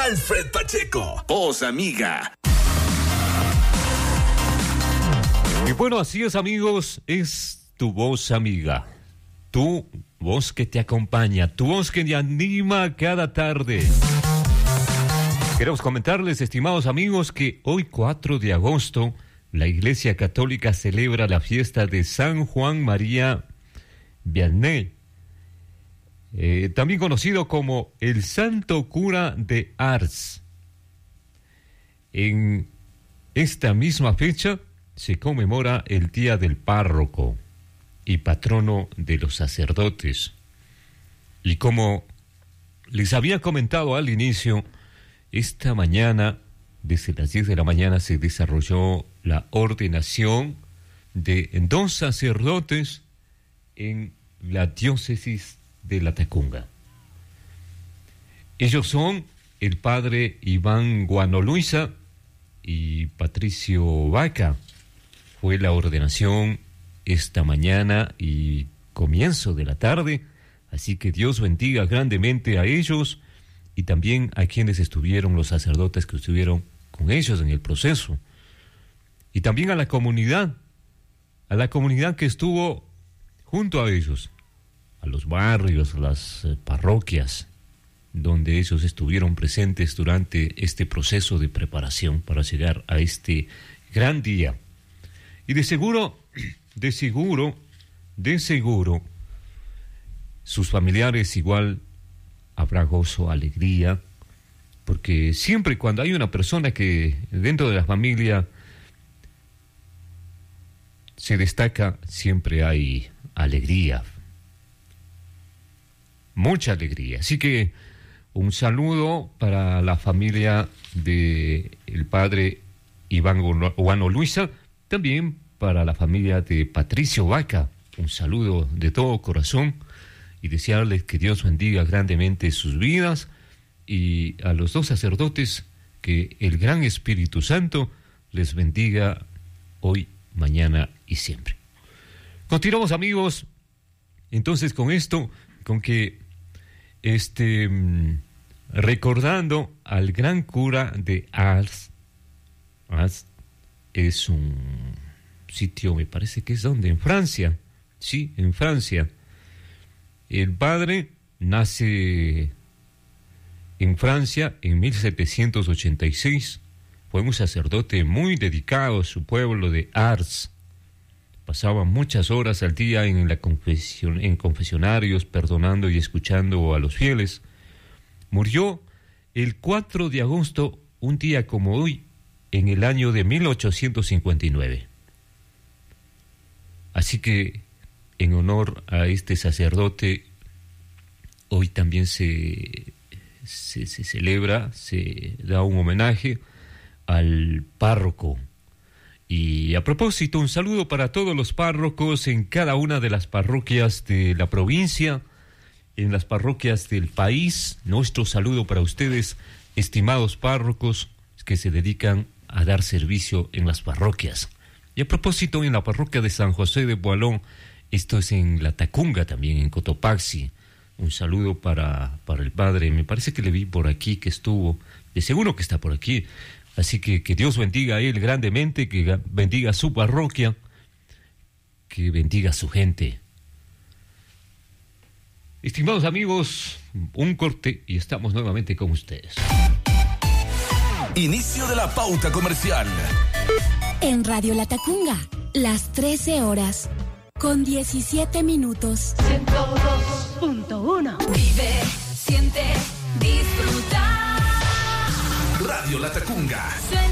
Alfred Pacheco, voz amiga. Y bueno, así es, amigos, es tu voz amiga, tu voz que te acompaña, tu voz que te anima cada tarde. Queremos comentarles, estimados amigos, que hoy 4 de agosto la Iglesia Católica celebra la fiesta de San Juan María Vianney, también conocido como el Santo Cura de Ars. En esta misma fecha se conmemora el Día del Párroco y patrono de los sacerdotes. Y como les había comentado al inicio, esta mañana, desde las 10 de la mañana, se desarrolló la ordenación de 2 sacerdotes en la diócesis de Latacunga. Ellos son el padre Iván Guanoluisa y Patricio Vaca. Fue la ordenación esta mañana y comienzo de la tarde, así que Dios bendiga grandemente a ellos y también a quienes estuvieron, los sacerdotes que estuvieron con ellos en el proceso, y también a la comunidad que estuvo junto a ellos, a los barrios, a las parroquias, donde ellos estuvieron presentes durante este proceso de preparación para llegar a este gran día. Y de seguro, sus familiares igual habrá gozo, alegría, porque siempre cuando hay una persona que dentro de la familia se destaca, siempre hay alegría, mucha alegría. Así que un saludo para la familia de el padre Iván Guanoluisa, también para la familia de Patricio Vaca, un saludo de todo corazón y desearles que Dios bendiga grandemente sus vidas, y a los 2 sacerdotes que el gran Espíritu Santo les bendiga hoy, mañana y siempre. Continuamos, amigos, entonces con esto, con que recordando al gran cura de Ars. Ars es un sitio, me parece que es donde, en Francia, sí, en Francia. El padre nace en Francia en 1786, fue un sacerdote muy dedicado a su pueblo de Ars. Pasaba muchas horas al día en confesionarios, perdonando y escuchando a los fieles. Murió el 4 de agosto, un día como hoy, en el año de 1859. Así que, en honor a este sacerdote, hoy también se celebra, se da un homenaje al párroco. Y a propósito, un saludo para todos los párrocos en cada una de las parroquias de la provincia, en las parroquias del país. Nuestro saludo para ustedes, estimados párrocos que se dedican a dar servicio en las parroquias. Y a propósito, en la parroquia de San José de Boalón, esto es en Latacunga también, en Cotopaxi. Un saludo para el padre, me parece que le vi por aquí que estuvo, de seguro que está por aquí. Así que Dios bendiga a él grandemente, que bendiga a su parroquia, que bendiga a su gente. Estimados amigos, un corte y estamos nuevamente con ustedes. Inicio de la pauta comercial. En Radio Latacunga, las 13 horas, con 17 minutos. 102.1. Vive, siente, disfruta. Radio Latacunga. Suena